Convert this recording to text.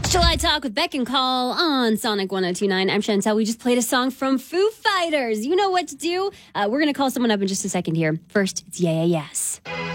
July Talk with Beck and Call on Sonic 102.9. I'm Chantel. We just played a song from Foo Fighters. You know what to do. We're going to call someone up in just a second here. First, it's Yeah, Yeah, Yes.